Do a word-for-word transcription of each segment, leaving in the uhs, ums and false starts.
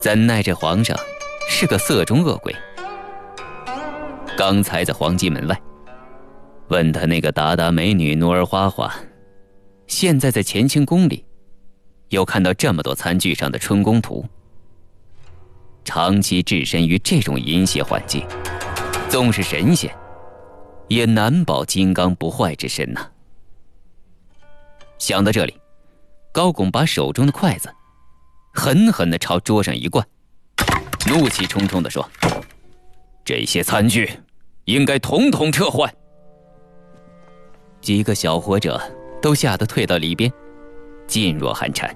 怎奈这皇上是个色中恶鬼，刚才在皇极门外问他那个达达美女努尔花花，现在在乾清宫里又看到这么多餐具上的春宫图，长期置身于这种淫邪环境，纵是神仙也难保金刚不坏之身呐。想到这里，高拱把手中的筷子狠狠地朝桌上一灌，怒气冲冲地说：这些餐具应该统统撤换。几个小伙者都吓得退到里边，噤若寒蝉。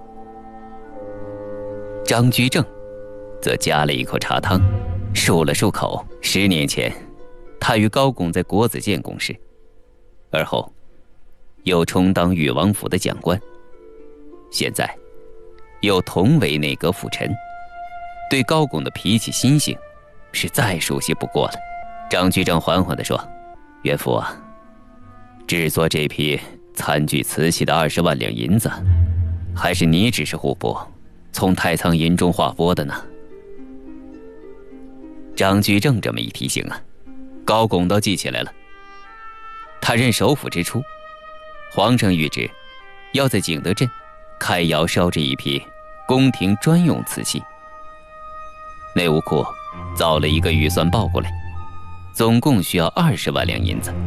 张居正则夹了一口茶汤，漱了漱口。十年前他与高拱在国子监共事，而后又充当裕王府的讲官，现在又同为内阁辅臣，对高拱的脾气心性是再熟悉不过了。张居正缓缓地说：岳父啊，制作这批餐具瓷器的二十万两银子，还是你指示户部从太仓银中划拨的呢？张居正这么一提醒啊，高拱倒记起来了。他任首辅之初，皇上谕旨要在景德镇开窑烧制一批宫廷专用瓷器，内务库造了一个预算报过来，总共需要二十万两银子。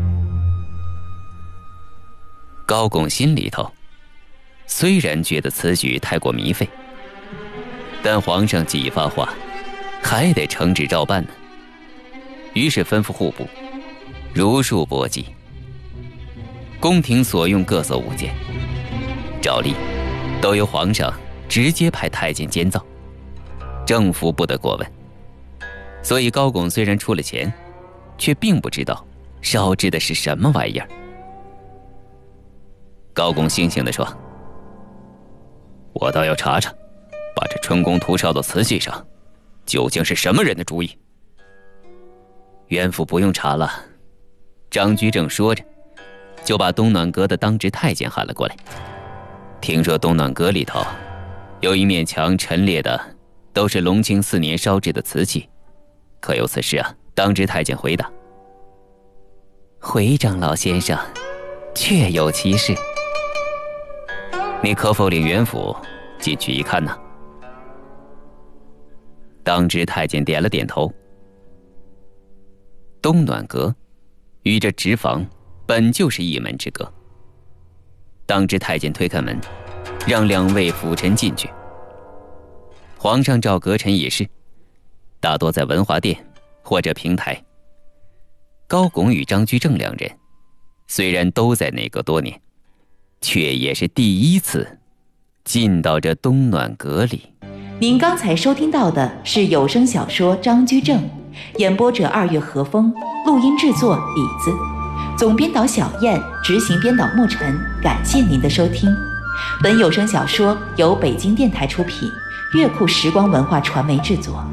高拱心里头虽然觉得此举太过糜费，但皇上既已发话，还得诚旨照办呢。于是吩咐户部如数拨记，宫廷所用各色物件，照例都由皇上直接派太监监造，政府不得过问。所以高拱虽然出了钱，却并不知道烧制的是什么玩意儿。高拱悻悻地说：我倒要查查，把这春宫图烧到瓷器上，究竟是什么人的主意。袁府不用查了。张居正说着，就把东暖阁的当值太监喊了过来。听说东暖阁里头有一面墙陈列的都是隆庆四年烧制的瓷器，可有此事啊？当值太监回答：回长老先生，确有其事。你可否领袁府进去一看呢？当值太监点了点头。东暖阁与这直房本就是一门之隔，当值太监推开门，让两位辅臣进去。皇上召阁臣议事，大多在文华殿或者平台。高拱与张居正两人虽然都在内阁多年，却也是第一次进到这东暖阁里。 您刚才收听到的是有声小说《张居正》，演播者二月和风，录音制作李子，总编导小燕，执行编导莫尘。感谢您的收听。本有声小说由北京电台出品，乐库时光文化传媒制作。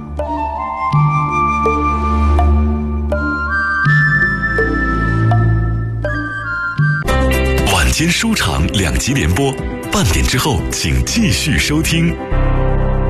晚间书场两集联播，半点之后请继续收听。